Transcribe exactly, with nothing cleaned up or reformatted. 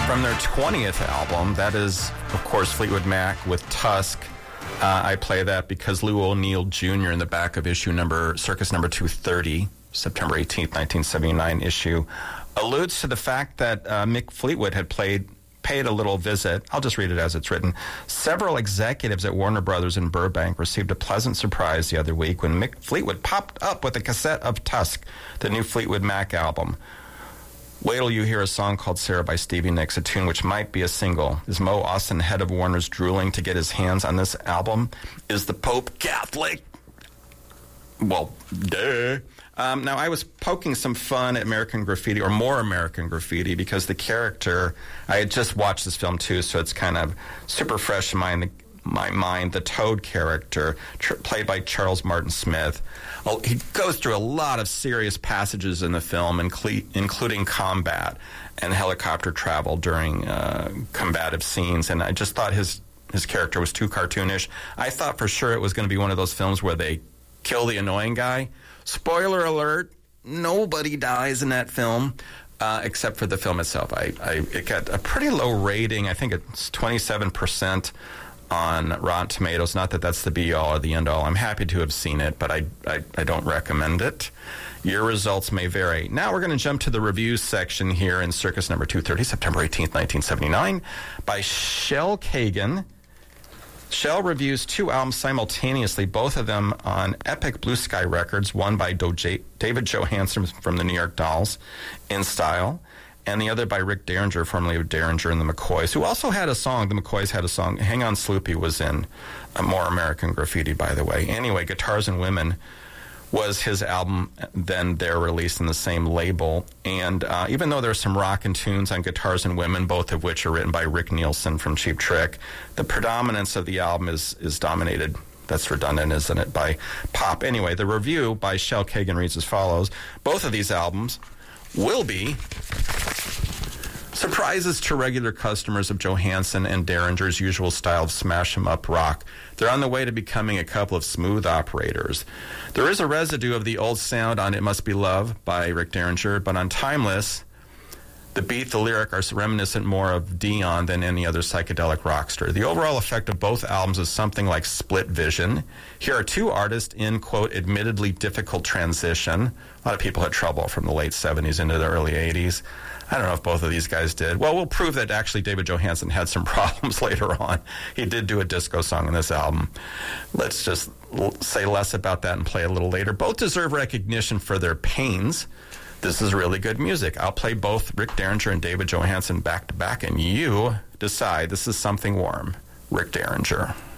From their twentieth album, that is, of course, Fleetwood Mac with Tusk. Uh, I play that because Lou O'Neill Junior in the back of issue number, Circus number two thirty, September eighteenth, nineteen seventy-nine issue, alludes to the fact that uh, Mick Fleetwood had played, paid a little visit. I'll just read it as it's written. Several executives at Warner Brothers in Burbank received a pleasant surprise the other week when Mick Fleetwood popped up with a cassette of Tusk, the new Fleetwood Mac album. Wait till you hear a song called Sarah by Stevie Nicks, a tune which might be a single. Is Mo Austin, head of Warner's, drooling to get his hands on this album? Is the Pope Catholic? Well, duh. Um, now, I was poking some fun at American Graffiti, or more American Graffiti, because the character, I had just watched this film too, so it's kind of super fresh in my, my mind. The Toad character, tr- played by Charles Martin Smith. Well, he goes through a lot of serious passages in the film, inclu- including combat and helicopter travel during uh, combative scenes, and I just thought his, his character was too cartoonish. I thought for sure it was going to be one of those films where they kill the annoying guy. Spoiler alert, nobody dies in that film, uh, except for the film itself. I, I it got a pretty low rating. I think it's twenty-seven percent on Rotten Tomatoes. Not that that's the be-all or the end-all. I'm happy to have seen it, but I, I, I don't recommend it. Your results may vary. Now we're going to jump to the reviews section here in Circus number two thirty, September eighteenth, nineteen seventy-nine, by Shel Kagan. Shel reviews two albums simultaneously, both of them on Epic Blue Sky Records, one by Do- J- David Johansen from the New York Dolls, In Style, and the other by Rick Derringer, formerly of Derringer and the McCoys, who also had a song. The McCoys had a song. Hang On Sloopy was in a More American Graffiti, by the way. Anyway, Guitars and Women was his album, then they're released in the same label. And uh, even though there's some rockin' tunes on Guitars and Women, both of which are written by Rick Nielsen from Cheap Trick, the predominance of the album is, is dominated, that's redundant, isn't it, by pop. Anyway, the review by Shel Kagan reads as follows. Both of these albums will be surprises to regular customers of Johansen and Derringer's usual style of smash-em-up rock. They're on the way to becoming a couple of smooth operators. There is a residue of the old sound on It Must Be Love by Rick Derringer, but on Timeless, the beat, the lyric are reminiscent more of Dion than any other psychedelic rockster. The overall effect of both albums is something like split vision. Here are two artists in, quote, admittedly difficult transition. A lot of people had trouble from the late seventies into the early eighties. I don't know if both of these guys did. Well, we'll prove that actually David Johansen had some problems later on. He did do a disco song in this album. Let's just l- say less about that and play a little later. Both deserve recognition for their pains. This is really good music. I'll play both Rick Derringer and David Johansen back to back, and you decide. This is Something Warm. Rick Derringer.